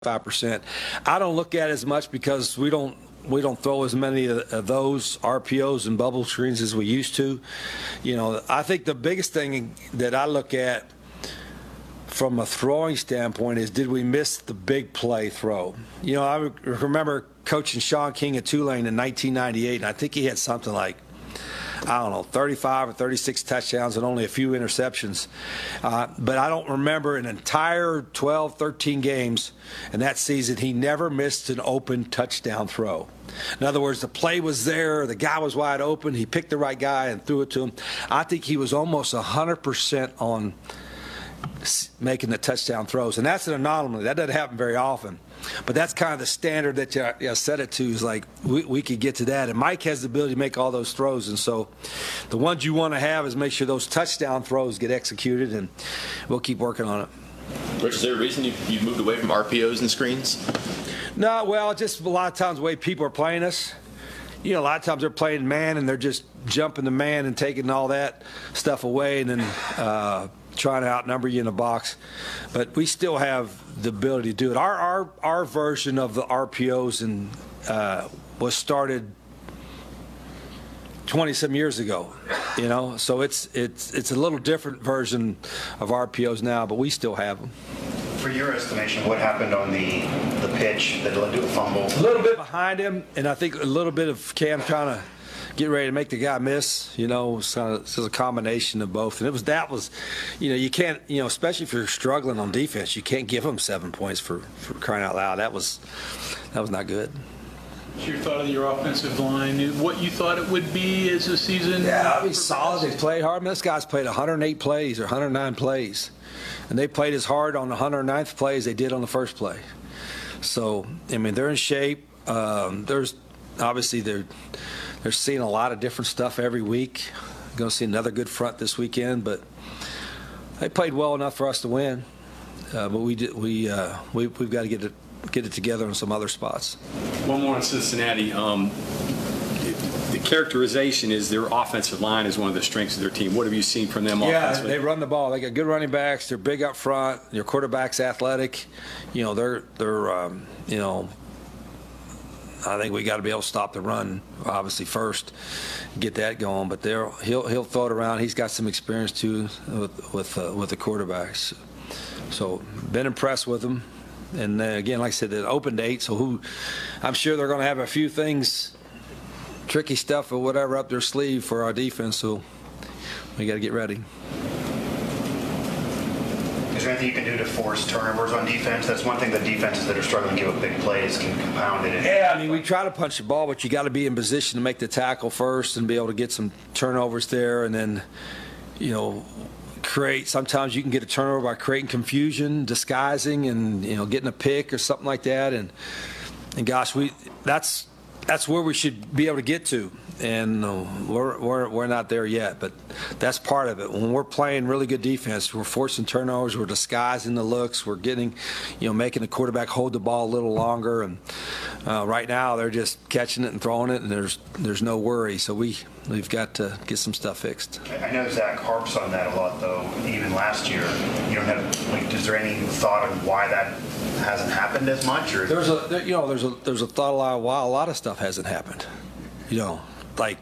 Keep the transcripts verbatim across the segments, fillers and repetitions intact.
five percent. I don't look at it as much because we don't we don't throw as many of those R P Os and bubble screens as we used to. You know, I think the biggest thing that I look at from a throwing standpoint is, did we miss the big play throw? You know, I remember coaching Sean King at Tulane in nineteen ninety-eight, and I think he had something like, I don't know, thirty-five or thirty-six touchdowns and only a few interceptions. Uh, but I don't remember an entire twelve, thirteen games in that season he never missed an open touchdown throw. In other words, the play was there, the guy was wide open, he picked the right guy and threw it to him. I think he was almost one hundred percent on making the touchdown throws, and that's an anomaly. That doesn't happen very often. But that's kind of the standard that you, you set it to, is like we, we could get to that. And Mike has the ability to make all those throws. And so the ones you want to have is make sure those touchdown throws get executed, and we'll keep working on it. Rich, is there a reason you, you moved away from R P Os and screens? No, well, just a lot of times the way people are playing us. You know, a lot of times they're playing man and they're just jumping the man and taking all that stuff away and then uh, trying to outnumber you in the box. But we still have the ability to do it. Our our, our version of the R P Os and uh, was started twenty some years ago, you know. So it's it's it's a little different version of R P Os now, but we still have them. For your estimation, what happened on the the pitch that led to a fumble? A little bit behind him, and I think a little bit of Cam trying to get ready to make the guy miss. You know, it's kind of, it's a combination of both. And it was that was, you know, you can't, you know, especially if you're struggling on defense, you can't give them seven points for, for crying out loud. That was that was not good. What's your thought of your offensive line? What you thought it would be as a season? Yeah, I mean, solid. They played hard. I mean, this guy's played one hundred eight plays or one hundred nine plays. And they played as hard on the one hundred ninth play as they did on the first play. So, I mean, they're in shape. Um, there's obviously they're they're seeing a lot of different stuff every week. Going to see another good front this weekend, but they played well enough for us to win. Uh, but we did, we uh, we we've got to get it get it together in some other spots. One more in Cincinnati. Um, The characterization is their offensive line is one of the strengths of their team. What have you seen from them yeah, offensively? They run the ball. They got good running backs. They're big up front. Their quarterback's athletic. You know, they're they're um, you know, I think we got to be able to stop the run obviously first, get that going. But there, he'll he'll throw it around. He's got some experience too with with uh, with the quarterbacks. So been impressed with them. And uh, again, like I said, the open date. So who, I'm sure they're going to have a few things, tricky stuff or whatever up their sleeve for our defense, so we got to get ready. Is there anything you can do to force turnovers on defense? That's one thing that defenses that are struggling to give up big plays can compound it. Yeah, I mean, we try to punch the ball, but you got to be in position to make the tackle first and be able to get some turnovers there, and then, you know, create. Sometimes you can get a turnover by creating confusion, disguising, and, you know, getting a pick or something like that. And and gosh, we that's. That's where we should be able to get to, and uh, we're, we're we're not there yet. But that's part of it. When we're playing really good defense, we're forcing turnovers, we're disguising the looks, we're getting, you know, making the quarterback hold the ball a little longer. And uh, right now, they're just catching it and throwing it, and there's there's no worry. So we we've got to get some stuff fixed. I know Zach harps on that a lot, though. Even last year, you don't have. Like, is there any thought of why that hasn't happened as much? Or there's a there, you know there's a there's a thought a lot why a lot of stuff hasn't happened. You know, like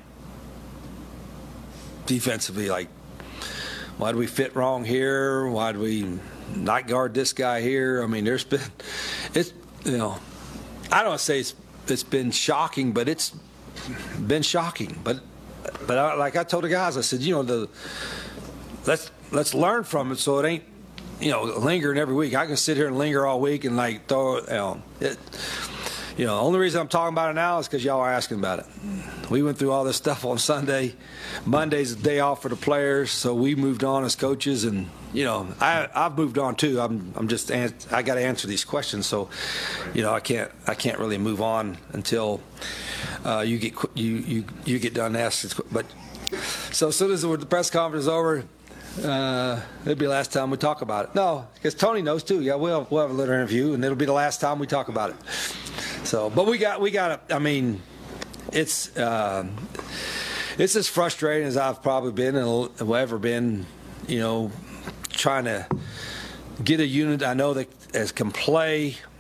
defensively, like why do we fit wrong here? Why do we not guard this guy here? I mean, there's been it's you know I don't want to say it's it's been shocking, but it's been shocking. But but I, like I told the guys, I said, you know, the let's let's learn from it so it ain't, you know, lingering every week. I can sit here and linger all week and like throw it, you know, it, you know, the only reason I'm talking about it now is because y'all are asking about it. We went through all this stuff on Sunday. Monday's the day off for the players, so we moved on as coaches, and you know, I I've moved on too. I'm I'm just I got to answer these questions, so you know, I can't I can't really move on until uh, you get you you you get done asking. But so as soon as the press conference is over, Uh, it'll be the last time we talk about it. No, because Tony knows too. Yeah, we'll we'll have a little interview, and it'll be the last time we talk about it. So, but we got we got. I mean, it's uh, it's as frustrating as I've probably been and will ever been. You know, trying to get a unit I know that as can play